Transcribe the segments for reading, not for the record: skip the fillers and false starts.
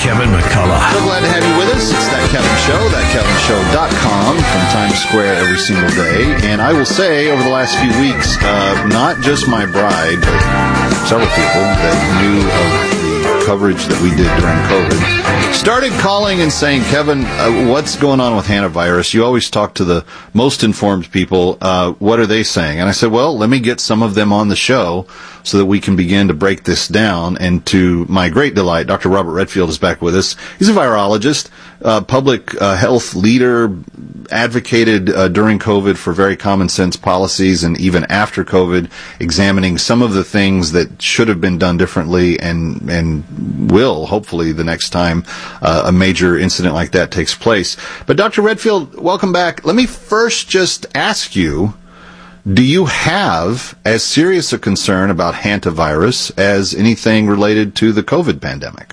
Kevin McCullough. So glad to have you with us. It's That Kevin Show, thatkevinshow.com, from Times Square every single day. And I will say, over the last few weeks, not just my bride, but several people that knew of the coverage that we did during COVID started calling and saying, Kevin, what's going on with hantavirus? You always talk to the most informed people. What are they saying? And I said, well, let me get some of them on the show so that we can begin to break this down. And to my great delight, Dr. Robert Redfield is back with us. He's a virologist, public health leader, advocated during COVID for very common sense policies, and even after COVID, examining some of the things that should have been done differently and will, hopefully, the next time a major incident like that takes place. But Dr. Redfield, welcome back. Let me first just ask you, do you have as serious a concern about hantavirus as anything related to the COVID pandemic?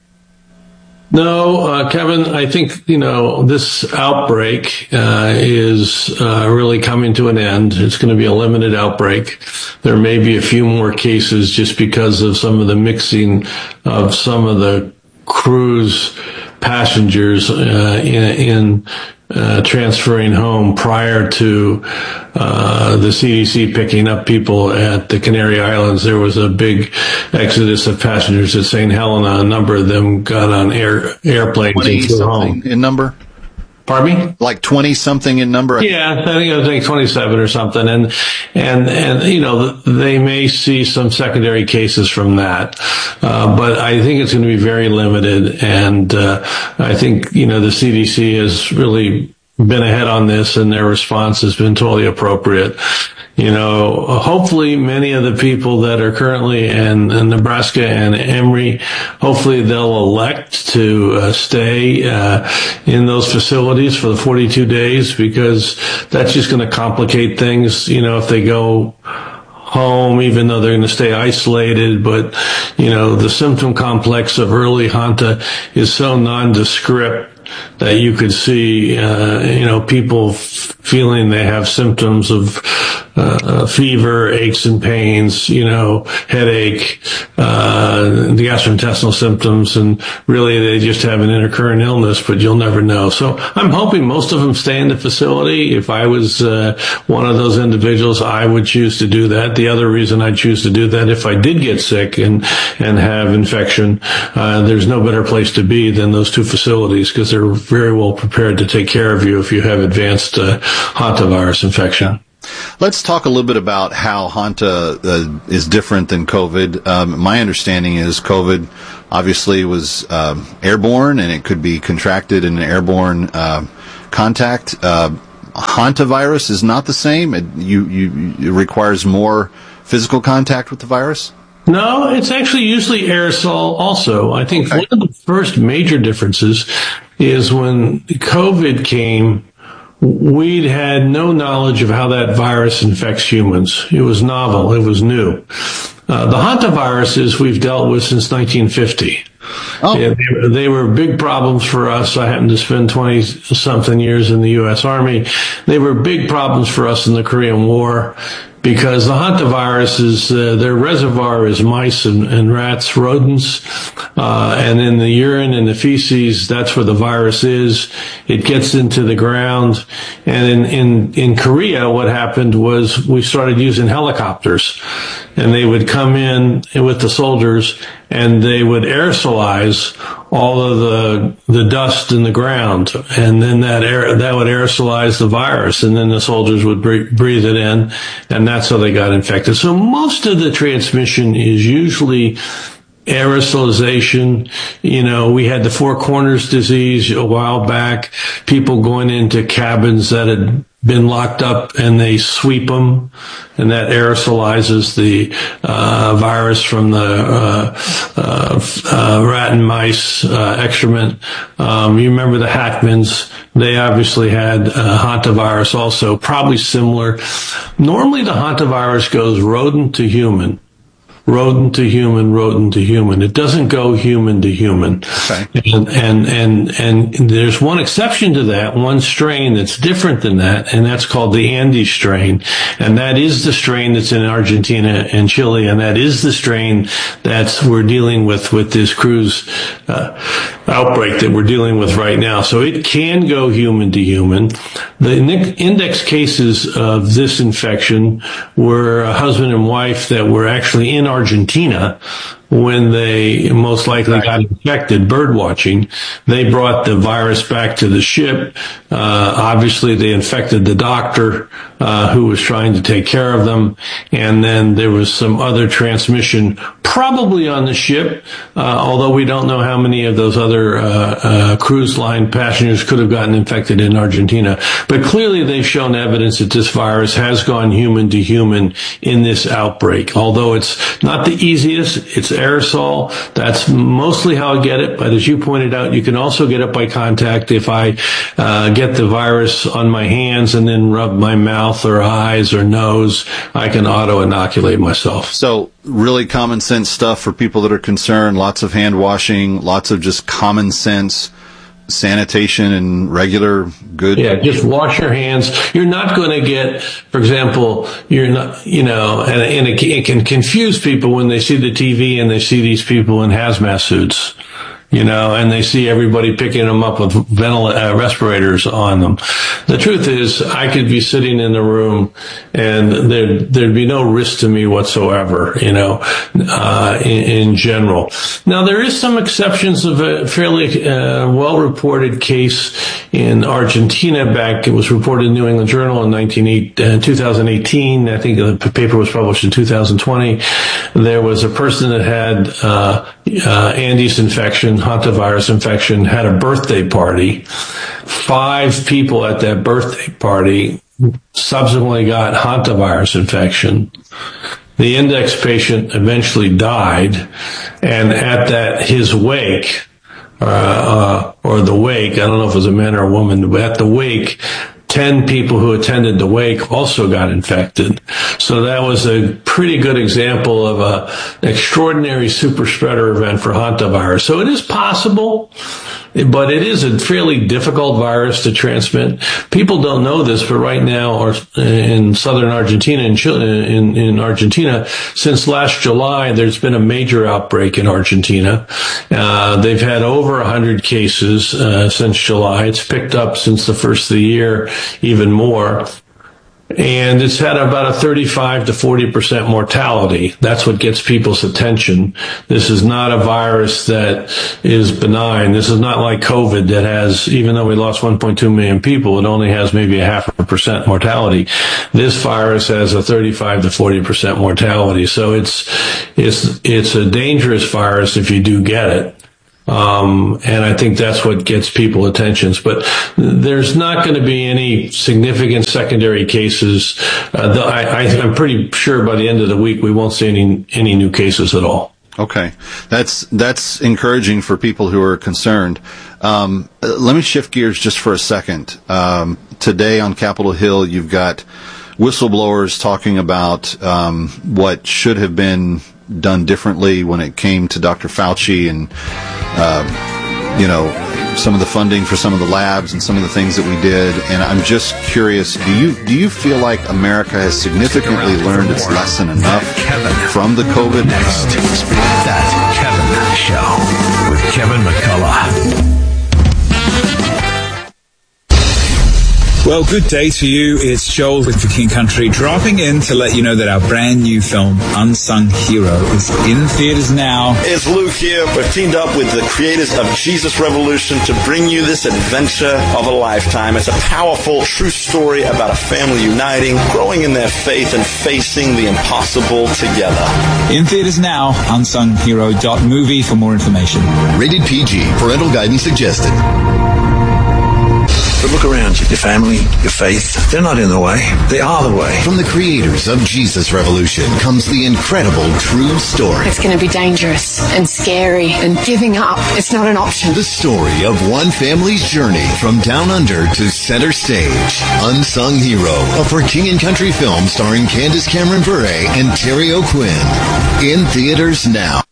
No, Kevin, I think, this outbreak is really coming to an end. It's going to be a limited outbreak. There may be a few more cases just because of some of the mixing of some of the cruise passengers in transferring home prior to the CDC picking up people at the Canary Islands. There was a big exodus of passengers at St. Helena. A number of them got on airplanes and flew home. In number? Pardon me? Like 20-something in number? Yeah, I think it was like 27 or something. And they may see some secondary cases from that. But I think it's going to be very limited. And I think, the CDC has really been ahead on this, and their response has been totally appropriate. Hopefully many of the people that are currently in Nebraska and Emory, hopefully they'll elect to stay in those facilities for the 42 days, because that's just going to complicate things, if they go home, even though they're going to stay isolated. But, the symptom complex of early Hanta is so nondescript that you could see, people feeling they have symptoms of fever, aches and pains, headache, the gastrointestinal symptoms, and really they just have an intercurrent illness, but you'll never know. So I'm hoping most of them stay in the facility. If I was one of those individuals, I would choose to do that. The other reason I choose to do that, if I did get sick and have infection, there's no better place to be than those two facilities, because they're very well prepared to take care of you if you have advanced hantavirus infection. Let's talk a little bit about how Hanta is different than COVID. My understanding is COVID obviously was airborne, and it could be contracted in an airborne contact. Hantavirus is not the same. It requires more physical contact with the virus? No, it's actually usually aerosol also. I think one of the first major differences is when COVID came, we'd had no knowledge of how that virus infects humans. It was novel. It was new. The hantaviruses we've dealt with since 1950. Oh. Yeah, they were big problems for us. I happened to spend 20-something years in the U.S. Army. They were big problems for us in the Korean War, because the hantaviruses, their reservoir is mice and rats, rodents, and in the urine and the feces, that's where the virus is. It gets into the ground. And in Korea, what happened was we started using helicopters, and they would come in with the soldiers, and they would aerosolize all of the dust in the ground, and then that would aerosolize the virus, and then the soldiers would breathe it in, and that's how they got infected. So most of the transmission is usually aerosolization. We had the Four Corners disease a while back, people going into cabins that had been locked up, and they sweep them, and that aerosolizes the virus from the rat and mice excrement. You remember the Hackmans? They obviously had hantavirus also, probably similar. Normally the hantavirus goes rodent to human. Rodent to human, rodent to human. It doesn't go human to human. Okay. And there's one exception to that, one strain that's different than that, and that's called the Andes strain. And that is the strain that's in Argentina and Chile, and that is the strain that we're dealing with this cruise outbreak that we're dealing with right now. So it can go human to human. The index cases of this infection were a husband and wife that were actually in Argentina when they most likely got infected bird watching. They brought the virus back to the ship. Obviously, they infected the doctor who was trying to take care of them. And then there was some other transmission, probably on the ship, although we don't know how many of those other cruise line passengers could have gotten infected in Argentina. But clearly, they've shown evidence that this virus has gone human to human in this outbreak. Although it's not the easiest, it's aerosol. That's mostly how I get it. But as you pointed out, you can also get it by contact. If I get the virus on my hands and then rub my mouth or eyes or nose, I can auto-inoculate myself. So really common sense stuff for people that are concerned. Lots of hand washing, lots of just common sense sanitation and regular good. Yeah, just wash your hands. You're not going to get, for example, you're not, and it can confuse people when they see the TV and they see these people in hazmat suits, and they see everybody picking them up with respirators on them. The truth is, I could be sitting in the room and there'd be no risk to me whatsoever, in general. Now, there is some exceptions of a fairly well-reported case in Argentina it was reported in New England Journal in 2018. I think the paper was published in 2020. There was a person that had Andes infection, hantavirus infection, had a birthday party. 5 people at that birthday party subsequently got hantavirus infection. The index patient eventually died, and at his wake, or the wake, I don't know if it was a man or a woman, but at the wake, 10 people who attended the wake also got infected. So that was a pretty good example of an extraordinary super spreader event for hantavirus. So it is possible, but it is a fairly difficult virus to transmit. People don't know this, but right now, or in southern Argentina, in Argentina, since last July, there's been a major outbreak in Argentina. They've had over 100 cases since July. It's picked up since the first of the year, even more. And it's had about a 35 to 40% mortality. That's what gets people's attention. This is not a virus that is benign. This is not like COVID that has, even though we lost 1.2 million people, it only has maybe a 0.5% mortality. This virus has a 35 to 40% mortality. So it's a dangerous virus if you do get it. And I think that's what gets people attention. But there's not going to be any significant secondary cases. I'm pretty sure by the end of the week we won't see any new cases at all. Okay, that's encouraging for people who are concerned. Let me shift gears just for a second. Today on Capitol Hill, you've got whistleblowers talking about what should have been done differently when it came to Dr. Fauci and, some of the funding for some of the labs and some of the things that we did. And I'm just curious, do you feel like America has significantly learned its lesson enough from the COVID? Next, That Kevin Show with Kevin McCullough. Well, good day to you. It's Joel with For King Country dropping in to let you know that our brand new film, Unsung Hero, is in theaters now. It's Luke here. We've teamed up with the creators of Jesus Revolution to bring you this adventure of a lifetime. It's a powerful, true story about a family uniting, growing in their faith, and facing the impossible together. In theaters now, unsunghero.movie for more information. Rated PG. Parental guidance suggested. But look around you. Your family, your faith, they're not in the way. They are the way. From the creators of Jesus Revolution comes the incredible true story. It's going to be dangerous and scary, and giving up, it's not an option. The story of one family's journey from down under to center stage. Unsung Hero, a For King and Country film starring Candace Cameron Bure and Terry O'Quinn. In theaters now.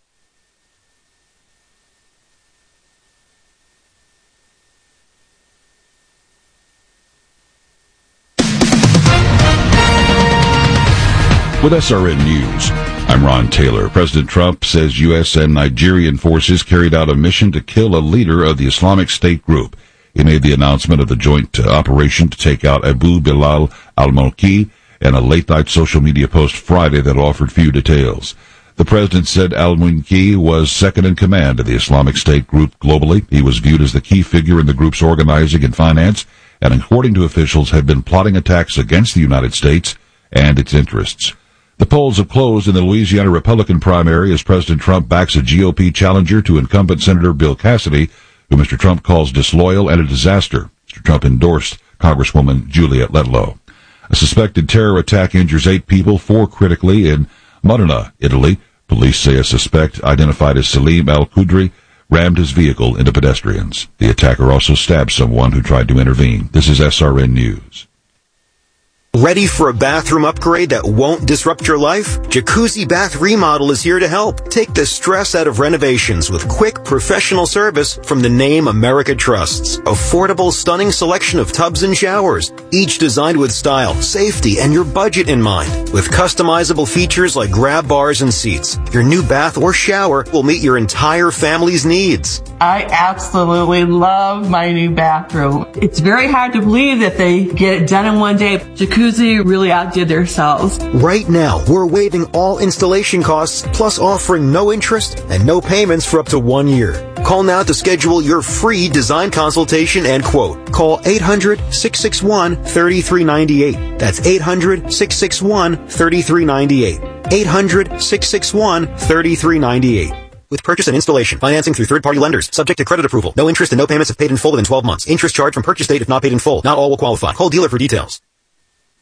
With SRN News, I'm Ron Taylor. President Trump says U.S. and Nigerian forces carried out a mission to kill a leader of the Islamic State group. He made the announcement of the joint operation to take out Abu Bilal al-Mulki in a late-night social media post Friday that offered few details. The president said al-Mulki was second in command of the Islamic State group globally. He was viewed as the key figure in the group's organizing and finance, and according to officials, had been plotting attacks against the United States and its interests. The polls have closed in the Louisiana Republican primary as President Trump backs a GOP challenger to incumbent Senator Bill Cassidy, who Mr. Trump calls disloyal and a disaster. Mr. Trump endorsed Congresswoman Juliette Letlow. A suspected terror attack injures 8 people, 4 critically, in Modena, Italy. Police say a suspect, identified as Salim al-Qudri, rammed his vehicle into pedestrians. The attacker also stabbed someone who tried to intervene. This is SRN News. Ready for a bathroom upgrade that won't disrupt your life? Jacuzzi Bath Remodel is here to help. Take the stress out of renovations with quick, professional service from the name America trusts. Affordable, stunning selection of tubs and showers, each designed with style, safety, and your budget in mind. With customizable features like grab bars and seats, your new bath or shower will meet your entire family's needs. I absolutely love my new bathroom. It's very hard to believe that they get it done in one day. Jacuzzi really outdid themselves. Right now, we're waiving all installation costs, plus offering no interest and no payments for up to 1 year. Call now to schedule your free design consultation and quote. Call 800-661-3398. That's 800-661-3398. 800-661-3398. With purchase and installation, financing through third-party lenders, subject to credit approval. No interest and no payments if paid in full within 12 months. Interest charged from purchase date if not paid in full. Not all will qualify. Call dealer for details.